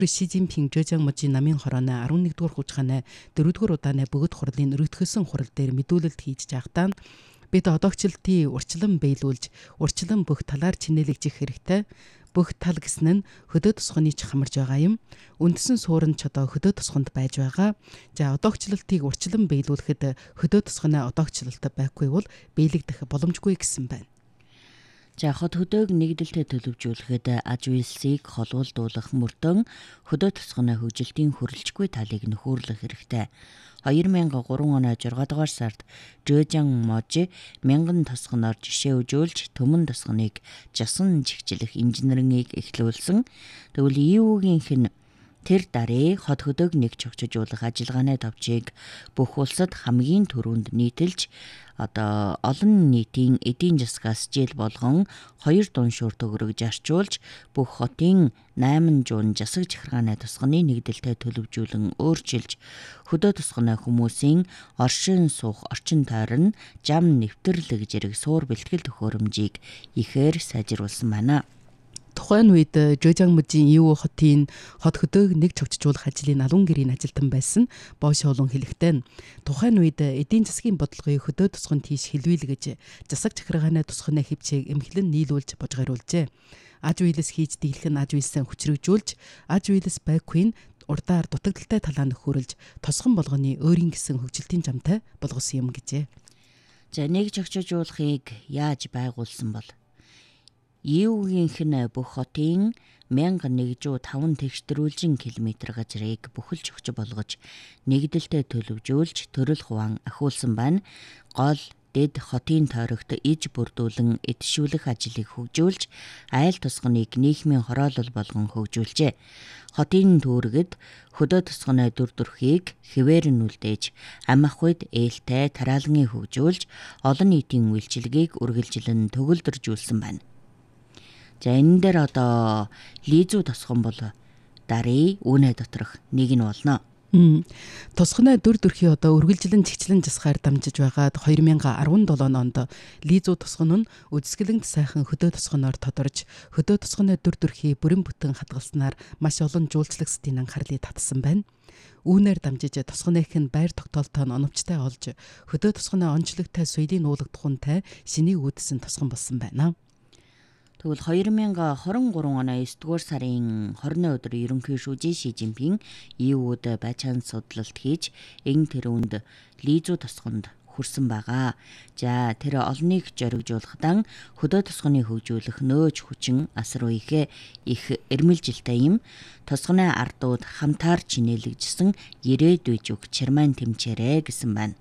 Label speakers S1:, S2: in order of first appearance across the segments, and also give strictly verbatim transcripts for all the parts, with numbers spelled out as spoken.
S1: Ши Цзиньпин Зhejiang мужийн намын хорооны арван нэгдүгээр хуучгааны дөрөвдүгээр удааны бөгөөд хурлын өргөдгсөн хурал дээр мэдүүлэлт хийж байхдаа бид одоогчлолтын урьдчилан биелүүлж, урьдчилан бүх талаар чинээлэгжих хэрэгтэй. Бүх тал гэсэн нь хөдөө тосгоны ч хамарж байгаа юм. Үндсэн суурин ч одоо хөдөө тосгонд байж байгаа. За одоогчлолтыг урьдчилан биелүүлэхэд хөдөө тосгоны одоогчлолт байхгүй бол биелэгдэх боломжгүй гэсэн байна.
S2: За хот хөдөөг нэгдэлтэй төлөвжүүлэхэд аж үйлсийг холуулдуулах мөрдөн хөдөө тосгоны хөгжилтийн хөрөлжгүй талыг нөхөрлөх хэрэгтэй. хоёр мянган гурван оны жургаадугаар сард Zhejiang мужи мянган тосгоноор жишээ өгүүлж төмөн тосгоныг жасан чигчлэх инженерингийг эхлүүлсэн. Тэгвэл и юу-гийнх нь тэр даруй хот хөдөөг нэг чогчжуулах ажиллагааны товчийг бүх улсад хамгийн түрүүнд нийтэлж одоо олон нийтийн эдийн засгаас жил болгон хоёр дуншуур төгрөг зарчуулж бүх хотын найман жуун засаг захиргааны тосгоны нэгдэлтэй төлөвжүүлэн өөрчилж хөдөө тосгоны хүмүүсийн оршин суух орчин тойрон зам нэвтрлэг зэрэг суур бэлтгэл төхөөрөмжийг ихээр сайжруулсан байна.
S1: Тухайн үед Zhejiang мужийн Иу хотын хот хөдөөг нэг чогчжуулах ажлын албан гэрийн ажилтан байсан Бош Олон хэлэхдээ тухайн үед эдийн засгийн бодлогыг хөдөө тосгонд тийш хэлвэлгэж засаг захиргааны тосгоны хэмжээг эмхлэн нийлүүлж божгаруулжээ. Аж үйлс хийж дийлэх нь аж үйлсээ хүчрэгжүүлж, аж үйлс байгүйн урдаар дутагдaltaй талаа нөхөрлж, тосгон болгоны өөрийн гэсэн хөгжилтийн замтай болгосон юм гэжээ.
S2: За нэг чогчжуулахыг яаж байгуулсан бол? Иугийнх нь бүх хотын мянга нэгдүгээр таван тэгштрүүлжин километр газрыг бүхэлж өгч болгож нэгдэлтэй төлөвжүүлж төрөл хуваан ахиулсан байна. Гол дэд хотын тойрогт иж бүрдүүлэн эдшүүлэх ажлыг хөгжүүлж айл тосгоныг нийгмийн хороолол болгон хөгжүүлжээ. Хотын түүргэд хөдөө тосгоны дүр төрхийг хэвээр нь үлдээж ам ах үед ээлтэй тараалгын хөгжүүлж олон нийтийн үйлчилгээг үргэлжлэн төгөлдржүүлсэн байна. За энэ дээр одоо лизүү тосгон бол даруй үүнэ доторх нэг нь болно.
S1: Тосгоны дүр төрхий одоо үргэлжлэн чигчлэн засгаар дамжиж байгаад хоёр мянган арван долоо онд лизүү тосгон нь үзэсгэлэнт сайхан хөдөө тосгоноор тодорж хөдөө тосгоны дүр төрхий бүрэн бүтэн хадгалснаар маш олон жуулчлагчдын анхаарлыг татсан байна. Үүнээр дамжиж тосгоных нь байр тогтоолтоо нь оновчтой олж хөдөө тосгоны онцлогтой соёлын уулах тухантай шинийг үүдсэн тосгон болсон байна.
S2: Тэгвэл хоёр мянган хорин гурван оны есдүгээр сарын хорины өдөр ерөнхий шүүжийн Ши Цзиньпин Иуд бачаан судлалт хийж эн тэрүүнд лизүү тосгонд хүрсэн байгаа. За тэр олныг зоригжуулахтан хөдөө тосгоны хөгжүүлэх нөөж хүчин асар үеийнхээ их эрмэлжилтэй юм. Тосгоны ардууд хамтаар чинээлэгжсэн ирээдүйж үг чармайн тэмчээрэ гэсэн байна.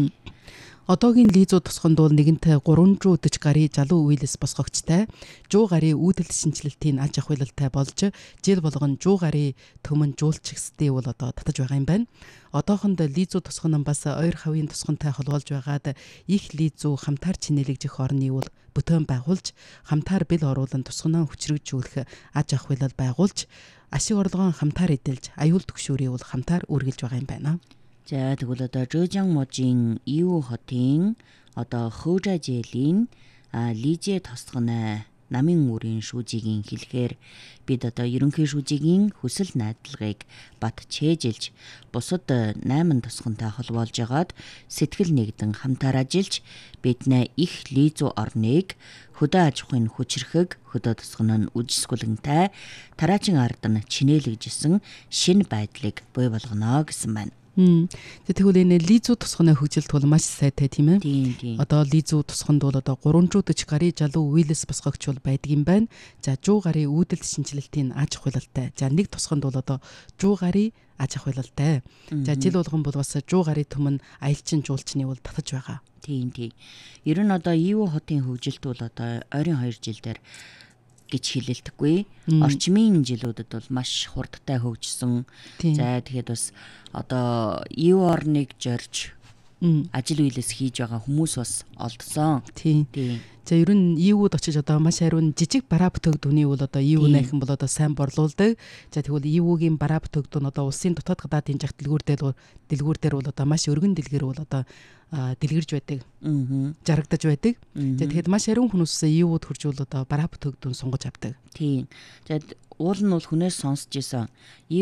S1: Одоогийн лизүү тосгонд бол нэгэнтээ гуравдугаар дэх гаруй залуу үйлс босгогчтой жуун гаруй үүдэл шинжилэлтийн аж ахуйлалтай болж жил болгон жуун гаруй төмөн жуулчгсдээ бол одоо татаж байгаа юм байна. Одоохонд лизүү тосгон нь бас ойр хавийн тосгонтой холбоолж байгаад их лизүү хамтаар чинээлэгжих орны бол бүтээн байгуулж хамтаар бэл оруулан тосгоноо хүчрэгжүүлэх аж ахуйлал байгуулж ашиг орлогоо хамтаар эдэлж аюул түгшүүрийг бол хамтаар үргэлж байгаа юм байна.
S2: За тэгвэл одоо Zhejiang мужийн Иу хотын одоо Хөөжажэлийн лизээ тосгоны намын үрийн шүүжигийн хэлэхээр бид одоо ерөнхий шүүжигийн хүсэл найдлагыг бат чэжилж бусад найман тосгонтой холбоолж агаад сэтгэл нэгдэн хамтаар ажиллаж бидний их лизүү орныг хөдөө аж ахуйн хүчрэхэг хөдөө тосгон нь үжисгүлэнтэй тараачин ард нь чинээлэгжсэн шинэ байдлыг бий болгоно гэсэн байна.
S1: Тэгвэл энэ лизүү тосгоны хөгжилт бол маш сайтай тийм ээ.
S2: Тийм тийм.
S1: Одоо лизүү тосгонд бол одоо гуравдугаар дэх гаруй залуу үйлс босгогч бол байдаг юм байна. За жуун гаруй үүдэл шинжилэлтийн аж ахуйлалтай. За нэг тосгонд бол одоо жуун гаруй аж ахуйлалтай. За жил болгон бол бас жуун гаруй төмөн аялчин жуулчны бол татаж байгаа.
S2: Тийм тийм. Ер нь одоо Иу хотын хөгжилт бол одоо ойрын хоёр жил дээр гэж хэлэлтгүй. Орчмын жилүүдэд бол маш хурдтай хөгжсөн. За тэгэхэд бас одоо Иу орныг зорж ажил үйлс хийж байгаа хүмүүс бас олдсон.
S1: Тийм.
S2: Тийм.
S1: За ер нь и юу-д очиж одоо маш хариун жижиг бараа бүтээгдэхүүний бол одоо и юу найхан бол одоо сайн борлуулдаг. За тэгвэл и юу-гийн бараа бүтээгдэхүүн одоо улсын дотоод гадаадын жагт дэлгүүрдэр дэлгүүрдэр бол одоо маш өргөн дэлгэр бол одоо дэлгэрж байдаг.
S2: Аа.
S1: Жаргадаж байдаг. За тэгэхэд маш хариун хүмүүсээс и юу-д хурж бол одоо бараа бүтээгдэхүүн сунгаж авдаг.
S2: Тийм. За уул нь бол хүнээс сонсч исэн.